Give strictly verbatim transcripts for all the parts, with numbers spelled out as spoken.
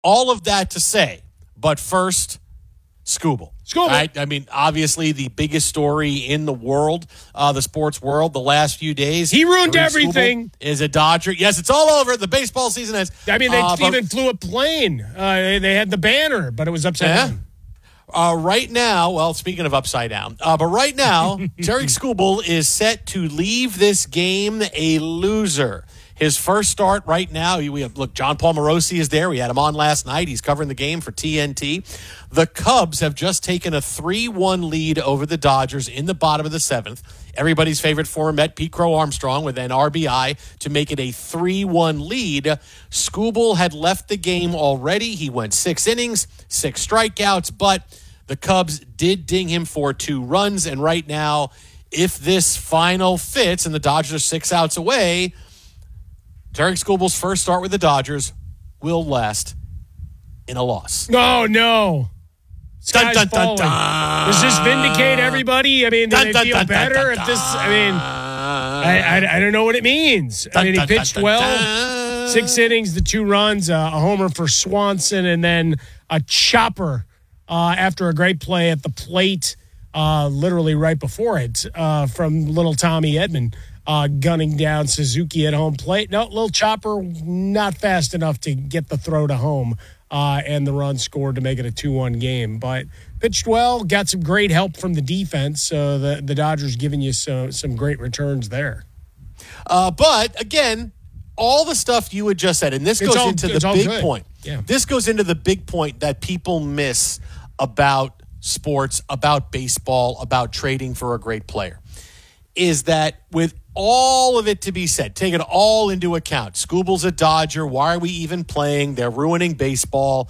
all of that to say, but first, Skubal. Skubal. Right? I mean, obviously the biggest story in the world, uh, the sports world, the last few days. He ruined Tarik everything. Skubal is a Dodger. Yes, it's all over. The baseball season has. I mean, they uh, even but, flew a plane. Uh, they, they had the banner, but it was upside yeah. down. Uh, right now, well, speaking of upside down, uh, but right now, Tarik Skubal is set to leave this game a loser. His first start right now, we have, look, John Paul Morosi is there. We had him on last night. He's covering the game for T N T. The Cubs have just taken a three one lead over the Dodgers in the bottom of the seventh. Everybody's favorite former Met, Pete Crow Armstrong, with an R B I to make it a three one lead. Skubal had left the game already. He went six innings, six strikeouts, but the Cubs did ding him for two runs. And right now, if this final fits and the Dodgers are six outs away, Tarik Skubal's first start with the Dodgers will last in a loss. No, no. Dun, dun, dun, dun. Does this vindicate everybody? I mean, do Dun, they dun, feel dun, dun, better dun, if this? dun. I mean, I, I, I don't know what it means. I Dun, mean, he dun, dun, pitched dun, well. dun. Six innings, the two runs, uh, a homer for Swanson, and then a chopper uh, after a great play at the plate, uh, literally right before it, uh, from little Tommy Edman. Uh, gunning down Suzuki at home plate. No, little chopper, not fast enough to get the throw to home uh, and the run scored to make it a two one game. But pitched well, got some great help from the defense. So the, the Dodgers giving you so, some great returns there. Uh, but, again, all the stuff you had just said, and this It's goes all- into it's the all big good. point. Yeah. This goes into the big point that people miss about sports, about baseball, about trading for a great player, is that with all of it to be said, take it all into account. Skubal's a Dodger. Why are we even playing? They're ruining baseball.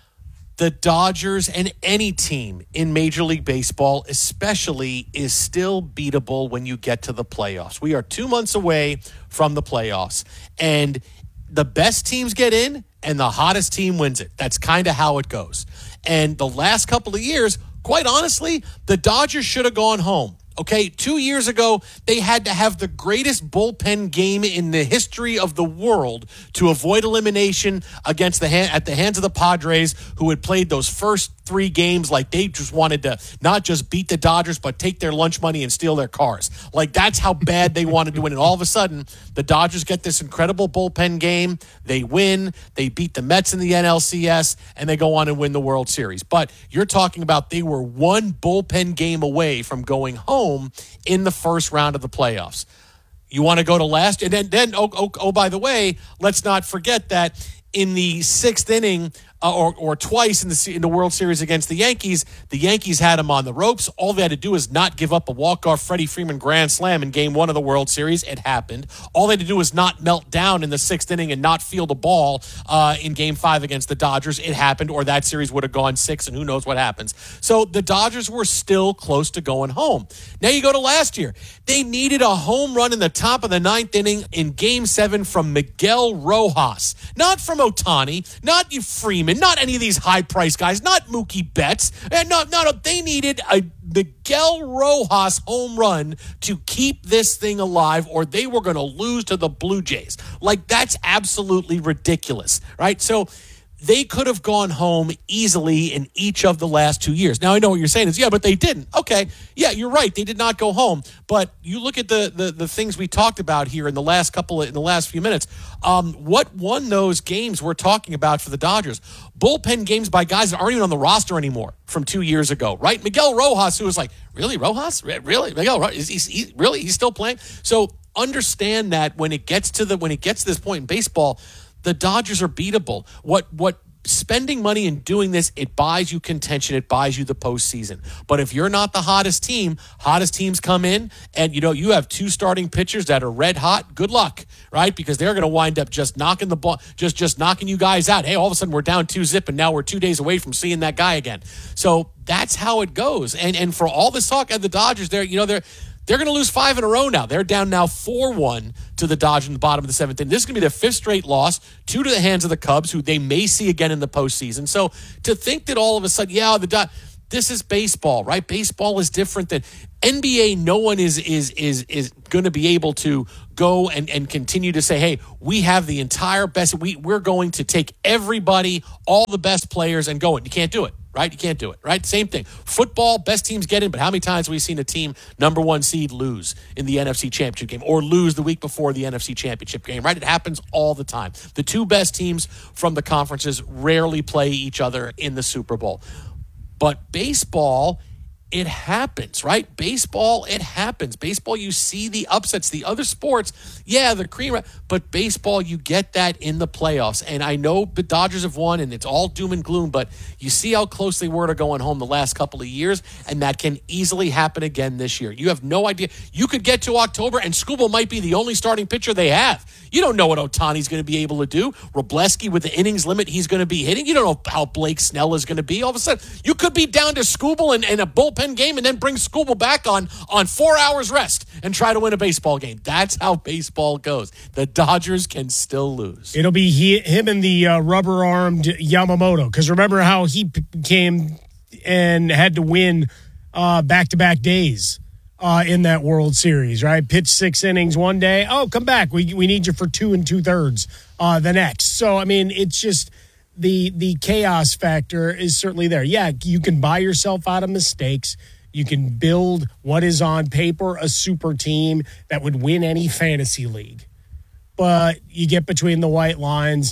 The Dodgers and any team in Major League Baseball especially is still beatable when you get to the playoffs. We are two months away from the playoffs, and the best teams get in and the hottest team wins it. That's kind of how it goes. And the last couple of years, quite honestly, the Dodgers should have gone home. Okay, two years ago, they had to have the greatest bullpen game in the history of the world to avoid elimination against the hand, at the hands of the Padres, who had played those first three games like they just wanted to not just beat the Dodgers, but take their lunch money and steal their cars. Like, that's how bad they wanted to win. And all of a sudden, the Dodgers get this incredible bullpen game. They win. They beat the Mets in the N L C S, and they go on and win the World Series. But you're talking about they were one bullpen game away from going home in the first round of the playoffs. You want to go to last? And then, then oh, oh, oh, by the way, let's not forget that in the sixth inning, uh, or, or twice in the in the World Series against the Yankees, the Yankees had them on the ropes. All they had to do is not give up a walk-off Freddie Freeman grand slam in game one of the World Series. It happened. All they had to do was not melt down in the sixth inning and not field a ball uh, in game five against the Dodgers. It happened, or that series would have gone six, and who knows what happens. So the Dodgers were still close to going home. Now you go to last year. They needed a home run in the top of the ninth inning in game seven from Miguel Rojas. Not from Ohtani, not you Freeman, not any of these high-priced guys, not Mookie Betts. And not, not, they needed a Miguel Rojas home run to keep this thing alive, or they were going to lose to the Blue Jays. Like, that's absolutely ridiculous, right? So they could have gone home easily in each of the last two years. Now, I know what you're saying is, yeah, but they didn't. Okay, yeah, you're right. They did not go home. But you look at the the, the things we talked about here in the last couple of, in the last few minutes. Um, what won those games we're talking about for the Dodgers? Bullpen games by guys that aren't even on the roster anymore from two years ago, right? Miguel Rojas, who was like, really, Rojas? Really? Miguel Rojas? Is he, he, really? He's still playing? So understand that when it gets to the when it gets to this point in baseball, the Dodgers are beatable. What what spending money and doing this, it buys you contention. It buys you the postseason. But if you're not the hottest team, hottest teams come in, and you know you have two starting pitchers that are red hot. Good luck, right? Because they're going to wind up just knocking the ball, just just knocking you guys out. Hey, all of a sudden we're down two zip, and now we're two days away from seeing that guy again. So that's how it goes. And and for all this talk at the Dodgers, they're you know they're. They're going to lose five in a row now. They're down now four one to the Dodgers in the bottom of the seventh inning. This is going to be their fifth straight loss, two to the hands of the Cubs, who they may see again in the postseason. So to think that all of a sudden, yeah, the Do- This is baseball, right? Baseball is different than N B A. No one is is is is going to be able to go and, and continue to say, hey, we have the entire best. We, we're going to take everybody, all the best players, and go it. You can't do it, right? You can't do it, right? Same thing. Football, best teams get in, but how many times have we seen a team, number one seed, lose in the N F C Championship game or lose the week before the N F C Championship game, right? It happens all the time. The two best teams from the conferences rarely play each other in the Super Bowl. But baseball, it happens, right? Baseball, it happens. Baseball, you see the upsets. The other sports, yeah, the cream, but baseball, you get that in the playoffs. And I know the Dodgers have won, and it's all doom and gloom, but you see how close they were to going home the last couple of years, and that can easily happen again this year. You have no idea. You could get to October, and Skubal might be the only starting pitcher they have. You don't know what Ohtani's going to be able to do. Wroblewski, with the innings limit he's going to be hitting. You don't know how Blake Snell is going to be. All of a sudden, you could be down to Skubal in, in a bullpen game and then bring Skubal back on, on four hours rest and try to win a baseball game. That's how baseball goes. The Dodgers can still lose. It'll be he, him and the uh, rubber-armed Yamamoto. Because remember how he p- came and had to win uh, back-to-back days. Uh, in that World Series, right? Pitch six innings one day. Oh, come back. We we need you for two and two thirds uh, the next. So, I mean, it's just the the chaos factor is certainly there. Yeah, you can buy yourself out of mistakes. You can build what is on paper a super team that would win any fantasy league. But you get between the white lines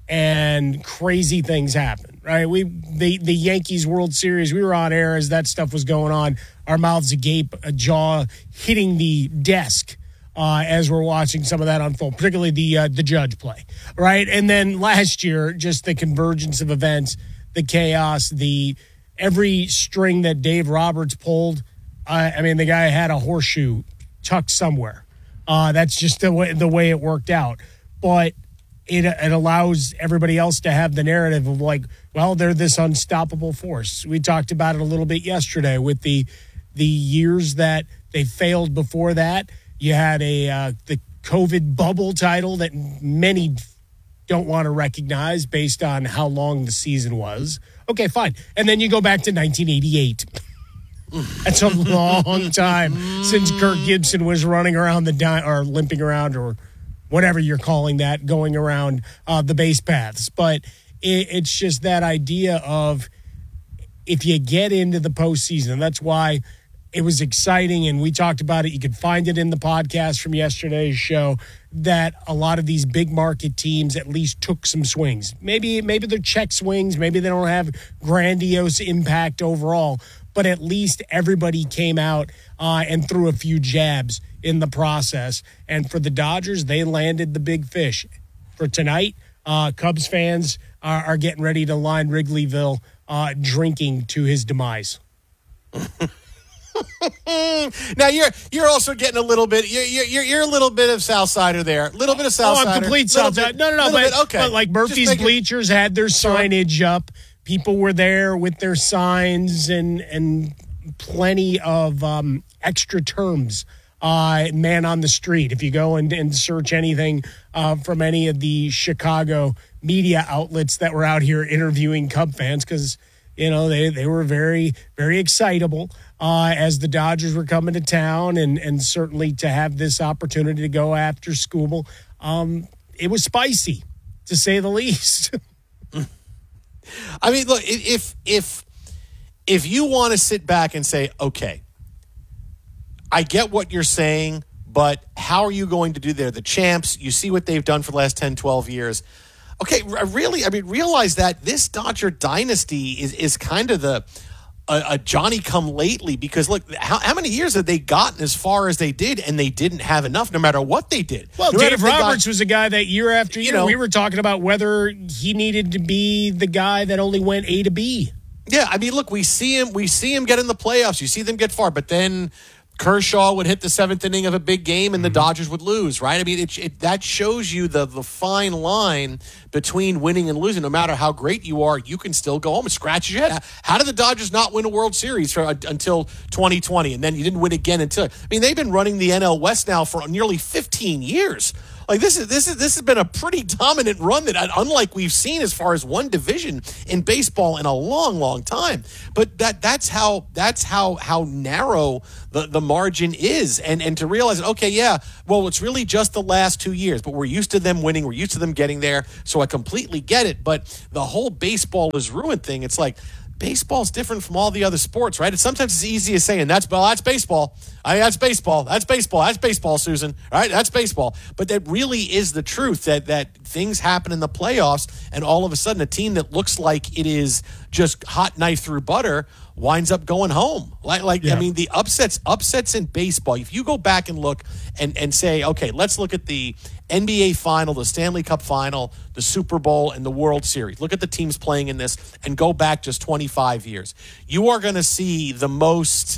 and crazy things happen, right? We the the Yankees World Series, we were on air as that stuff was going on. Our mouths agape, a jaw hitting the desk uh, as we're watching some of that unfold, particularly the uh, the Judge play, right? And then last year, just the convergence of events, the chaos, the every string that Dave Roberts pulled. Uh, I mean, the guy had a horseshoe tucked somewhere. Uh, that's just the way the way it worked out, but. It, it allows everybody else to have the narrative of like, well, they're this unstoppable force. We talked about it a little bit yesterday with the the years that they failed before that. You had a uh, the COVID bubble title that many don't want to recognize based on how long the season was. Okay, fine. And then you go back to nineteen eighty-eight. That's a long time since Kirk Gibson was running around the di- or limping around or whatever you're calling that, going around uh, the base paths. But it, it's just that idea of if you get into the postseason, that's why it was exciting, and we talked about it. You can find it in the podcast from yesterday's show that a lot of these big market teams at least took some swings. Maybe, maybe they're check swings. Maybe they don't have grandiose impact overall, but at least everybody came out uh, and threw a few jabs in the process. And for the Dodgers, they landed the big fish. For tonight, uh, Cubs fans are, are getting ready to line Wrigleyville uh, drinking to his demise. Now you're you're also getting a little bit you're you're you're a little bit of Southsider there, a little bit of Southsider. Oh, I'm complete Southsider. No, no, no. But, okay. but like Murphy's Bleachers had their signage up. People were there with their signs and and plenty of um, extra terms. Uh, man on the street. If you go and, and search anything uh, from any of the Chicago media outlets that were out here interviewing Cub fans, because you know they they were very very excitable uh, as the Dodgers were coming to town, and and certainly to have this opportunity to go after Skubal, um, it was spicy to say the least. I mean, look, if if if you want to sit back and say, okay, I get what you're saying, but how are you going to do there? The champs, you see what they've done for the last ten, twelve years. Okay, really, I mean, realize that this Dodger dynasty is is kind of the a, a Johnny-come-lately, because, look, how, how many years have they gotten as far as they did, and they didn't have enough no matter what they did? Well, no Dave Roberts got, was a guy that year after year, you know, we were talking about whether he needed to be the guy that only went A to B. Yeah, I mean, look, we see him, we see him get in the playoffs. You see them get far, but then Kershaw would hit the seventh inning of a big game, and the Dodgers would lose, right? I mean, it, it, that shows you the the fine line between winning and losing. No matter how great you are, you can still go home and scratch your head. How did the Dodgers not win a World Series for, uh, until twenty twenty, and then you didn't win again until – I mean, they've been running the N L West now for nearly fifteen years. Like this is this is this has been a pretty dominant run that unlike we've seen as far as one division in baseball in a long, long time. But that that's how that's how how narrow the, the margin is. And and to realize, okay, yeah, well, it's really just the last two years, but we're used to them winning, we're used to them getting there. So I completely get it. But the whole baseball is ruined thing, it's like baseball's different from all the other sports, right? It's sometimes it's easy as saying that's well, that's baseball. I mean, that's baseball. That's baseball. That's baseball, Susan. All right, that's baseball. But that really is the truth that that things happen in the playoffs, and all of a sudden, a team that looks like it is just hot knife through butter winds up going home. Like, like yeah. I mean, the upsets, upsets in baseball. If you go back and look and and say, okay, let's look at the N B A Final, the Stanley Cup Final, the Super Bowl, and the World Series. Look at the teams playing in this and go back just twenty-five years. You are going to see the most,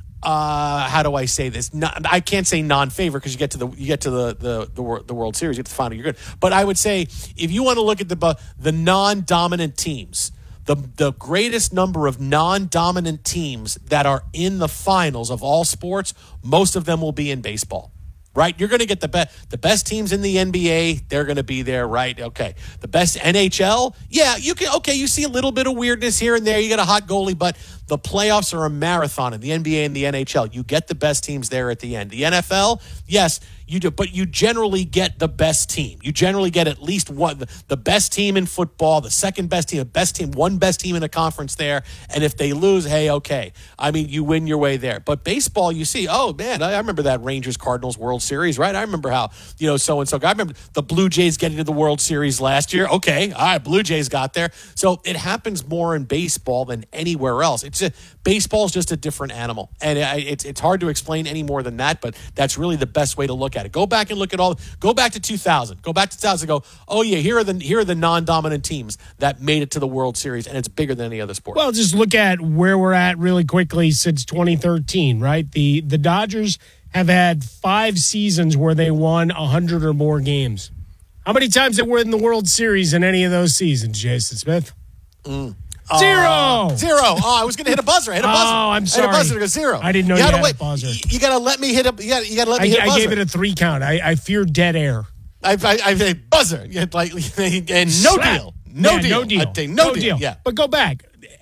uh, how do I say this? Not, I can't say non-favorite because you get to the you get to the the the, the World Series, you get to the final, you're good. But I would say if you want to look at the the non-dominant teams, the the greatest number of non-dominant teams that are in the finals of all sports, most of them will be in baseball. Right, you're going to get the best the best teams in the N B A. They're going to be there, right? Okay, the best N H L. Yeah, you can. Okay, you see a little bit of weirdness here and there. You get a hot goalie, but the playoffs are a marathon in the N B A and the N H L. You get the best teams there at the end. The N F L, yes, you do, but you generally get the best team. You generally get at least one, the best team in football, the second best team, the best team, one best team in a conference there. And if they lose, hey, okay. I mean, you win your way there. But baseball, you see, oh, man, I remember that Rangers-Cardinals World Series, right? I remember how, you know, so-and-so. I remember the Blue Jays getting to the World Series last year. Okay, all right, Blue Jays got there. So it happens more in baseball than anywhere else. It's a, baseball's just a different animal. And it's it's hard to explain any more than that, but that's really the best way to look at it. Go back and look at all, go back to two thousand. Go back to two thousand and go, oh, yeah, here are the here are the non-dominant teams that made it to the World Series, and it's bigger than any other sport. Well, just look at where we're at really quickly since twenty thirteen, right? The the Dodgers have had five seasons where they won one hundred or more games. How many times they were in the World Series in any of those seasons, Jason Smith? Mm. Zero. Uh, zero. Oh, I was going to hit a buzzer. I hit a buzzer. Oh, I'm sorry. I hit a buzzer to go zero. I didn't know you, you had wait. a buzzer. You, you got to let me hit a. You got you to let me I, hit a buzzer. I gave it a three count. I, I fear dead air. I I, I a buzzer. Like and no Slap. deal. No yeah, deal. No deal. No, no deal. deal. Yeah. But go back.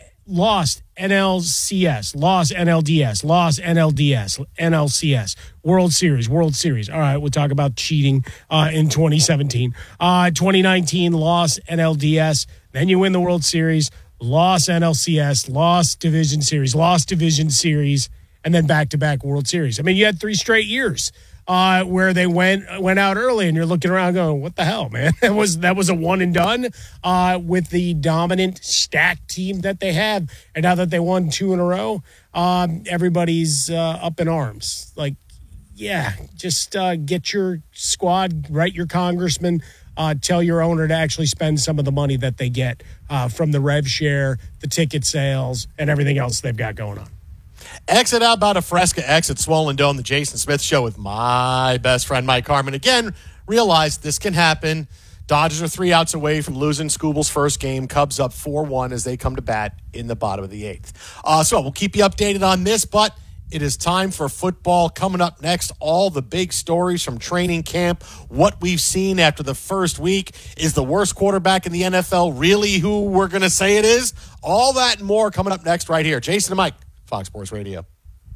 Lost N L C S, lost N L D S, lost N L D S, N L C S, World Series, World Series. All right, we'll talk about cheating uh, in twenty seventeen. Uh, twenty nineteen, lost N L D S. Then you win the World Series, lost N L C S, lost Division Series, lost Division Series, and then back-to-back World Series. I mean, you had three straight years uh, where they went went out early, and you're looking around going, what the hell, man? That was that was a one and done uh, with the dominant stacked team that they had. And now that they won two in a row, um, everybody's uh, up in arms. Like, yeah, just uh, get your squad, write your congressman, uh, tell your owner to actually spend some of the money that they get uh, from the rev share, the ticket sales, and everything else they've got going on. Exit out about a Fresca, exit Swollen Dome, the Jason Smith Show with my best friend, Mike Harmon. Again, realize this can happen. Dodgers are three outs away from losing Scooble's first game. Cubs up four one as they come to bat in the bottom of the eighth. Uh, so we'll keep you updated on this, but it is time for football. Coming up next, all the big stories from training camp, what we've seen after the first week. Is the worst quarterback in the N F L really who we're going to say it is? All that and more coming up next right here. Jason and Mike, Fox Sports Radio.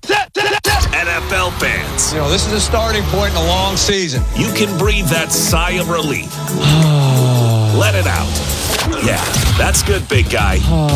N F L fans, you know, this is a starting point in a long season. You can breathe that sigh of relief. Let it out. Yeah, that's good, big guy.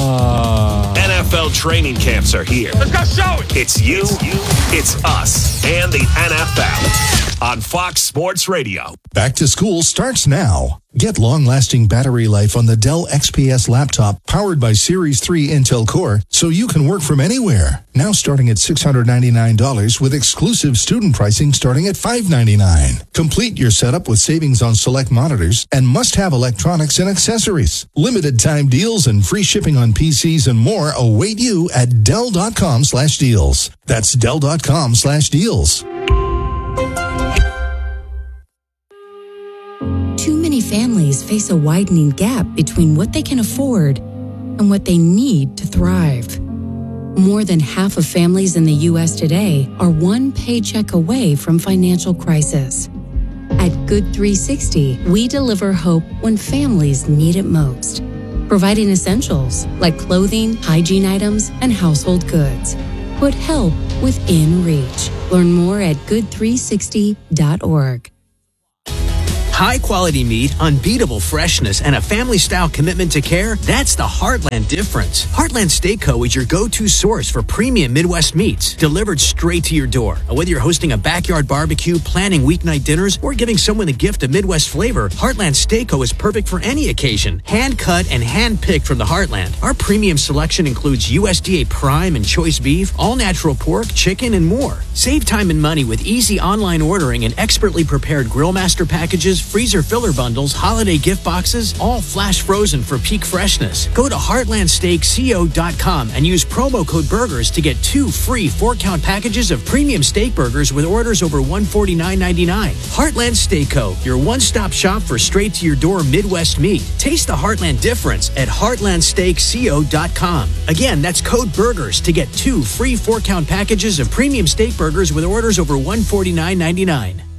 N F L training camps are here. Let's go show it. It's you, it's us, and the N F L on Fox Sports Radio. Back to school starts now. Get long-lasting battery life on the Dell X P S laptop powered by Series three Intel Core so you can work from anywhere. Now starting at six hundred ninety-nine dollars with exclusive student pricing starting at five hundred ninety-nine dollars. Complete your setup with savings on select monitors and must-have electronics and accessories. Limited time deals and free shipping on P Cs and more await you at Dell.com slash deals. That's Dell.com slash deals. Too many families face a widening gap between what they can afford and what they need to thrive. More than half of families in the U S today are one paycheck away from financial crisis. At Good three sixty, we deliver hope when families need it most, providing essentials like clothing, hygiene items, and household goods. Put help within reach. Learn more at good three sixty dot org. High-quality meat, unbeatable freshness, and a family-style commitment to care, that's the Heartland difference. Heartland Steak Co. is your go-to source for premium Midwest meats, delivered straight to your door. Whether you're hosting a backyard barbecue, planning weeknight dinners, or giving someone the gift of Midwest flavor, Heartland Steak Co. is perfect for any occasion. Hand-cut and hand-picked from the Heartland. Our premium selection includes U S D A Prime and Choice Beef, all-natural pork, chicken, and more. Save time and money with easy online ordering and expertly prepared Grillmaster packages, freezer filler bundles, holiday gift boxes, all flash frozen for peak freshness. Go to heartland steak co dot com and use promo code BURGERS to get two free four-count packages of premium steak burgers with orders over one hundred forty-nine dollars and ninety-nine cents. Heartland Steak Co., your one-stop shop for straight-to-your-door Midwest meat. Taste the Heartland difference at heartland steak co dot com. Again, that's code BURGERS to get two free four-count packages of premium steak burgers with orders over one hundred forty-nine dollars and ninety-nine cents.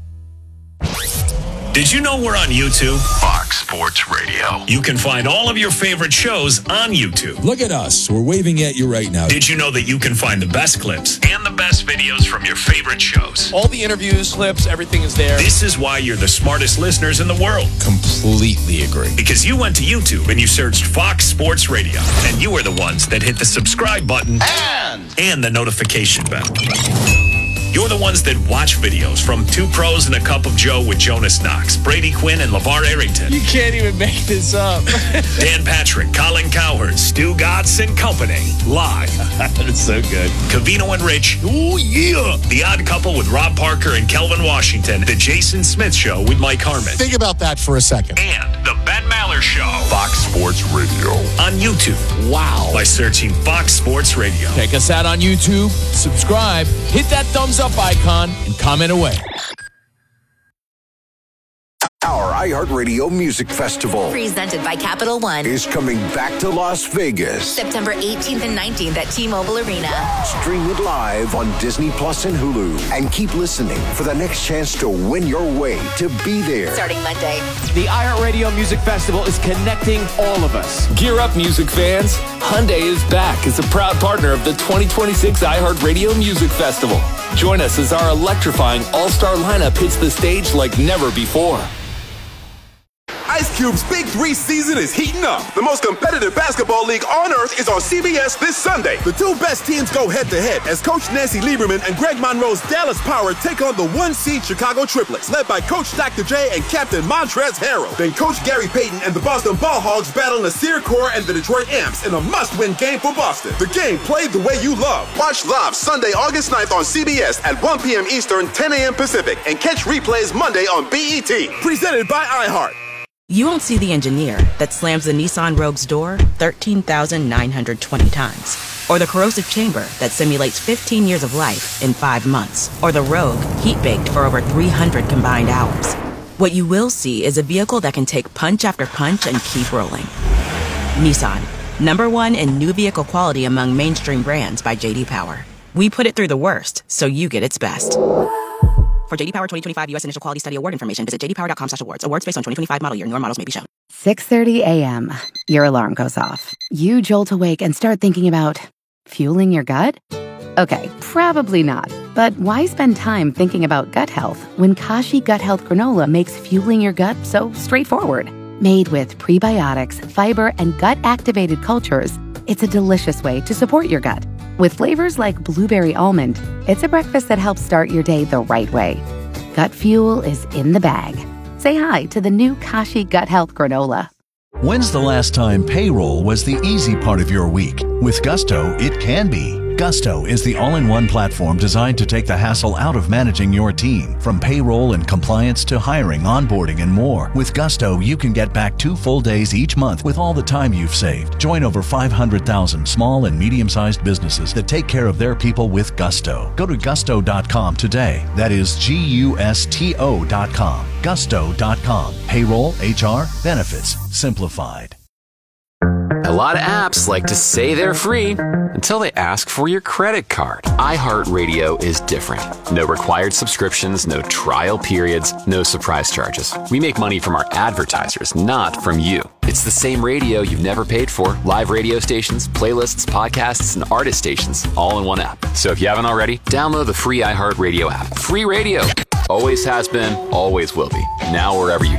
Did you know we're on YouTube? Fox Sports Radio. You can find all of your favorite shows on YouTube. Look at us. We're waving at you right now. Did you know that you can find the best clips and the best videos from your favorite shows? All the interviews, clips, everything is there. This is why you're the smartest listeners in the world. Completely agree. Because you went to YouTube and you searched Fox Sports Radio. And you are the ones that hit the subscribe button And, and the notification bell. You're the ones that watch videos from Two Pros and a Cup of Joe with Jonas Knox, Brady Quinn, and LeVar Arrington. you can't even make this up. Dan Patrick, Colin Cowherd, Stu Gatz and Company. Live. That's so good. Covino and Rich. Oh, yeah. The Odd Couple with Rob Parker and Kelvin Washington. The Jason Smith Show with Mike Harmon. Think about that for a second. And the Ben Maller Show. Fox Sports Radio. On YouTube. Wow. By searching Fox Sports Radio. Check us out on YouTube. Subscribe. Hit that thumbs up icon and comment away. Our iHeartRadio Music Festival Presented by Capital One is coming back to Las Vegas. September eighteenth and nineteenth at T-Mobile Arena. Stream it live on Disney Plus and Hulu. And keep listening for the next chance to win your way to be there. Starting Monday. The iHeartRadio Music Festival is connecting all of us. Gear up, music fans. Hyundai is back as a proud partner of the twenty twenty-six iHeartRadio Music Festival. Join us as our electrifying all-star lineup hits the stage like never before. Ice Cube's Big Three season is heating up. The most competitive basketball league on earth is on C B S this Sunday. The two best teams go head-to-head as Coach Nancy Lieberman and Greg Monroe's Dallas Power take on the one-seed Chicago Triplets, led by Coach Doctor J and Captain Montrezl Harrell. Then Coach Gary Payton and the Boston Ball Hogs battle Nasir Kaur and the Detroit Amps in a must-win game for Boston. The game played the way you love. Watch live Sunday, August ninth on C B S at one p.m. Eastern, ten a.m. Pacific, and catch replays Monday on B E T. Presented by iHeart. You won't see the engineer that slams the Nissan Rogue's door thirteen thousand nine hundred twenty times. Or the corrosive chamber that simulates fifteen years of life in five months. Or the Rogue heat-baked for over three hundred combined hours. What you will see is a vehicle that can take punch after punch and keep rolling. Nissan, number one in new vehicle quality among mainstream brands by J D Power. We put it through the worst, so you get its best. For J D Power twenty twenty-five U S Initial Quality Study Award information, visit j d power dot com slash awards. Awards based on twenty twenty-five model year. Newer models may be shown. six thirty a.m. Your alarm goes off. You jolt awake and start thinking about fueling your gut? Okay, probably not. But why spend time thinking about gut health when Kashi Gut Health Granola makes fueling your gut so straightforward? Made with prebiotics, fiber, and gut-activated cultures, it's a delicious way to support your gut. With flavors like blueberry almond, it's a breakfast that helps start your day the right way. Gut fuel is in the bag. Say hi to the new Kashi Gut Health Granola. When's the last time payroll was the easy part of your week? With Gusto, it can be. Gusto is the all-in-one platform designed to take the hassle out of managing your team. From payroll and compliance to hiring, onboarding, and more. With Gusto, you can get back two full days each month with all the time you've saved. Join over five hundred thousand small and medium-sized businesses that take care of their people with Gusto. Go to gusto dot com today. That is G U S T O dot com. gusto dot com. Payroll, H R, benefits, simplified. lot of apps like to say they're free until they ask for your credit card. iHeartRadio is different. No required subscriptions, no trial periods, no surprise charges. We make money from our advertisers, not from you. It's the same radio you've never paid for. Live radio stations, playlists, podcasts, and artist stations, all in one app. So if you haven't already, download the free iHeartRadio app. Free radio. Always has been, always will be. Now wherever you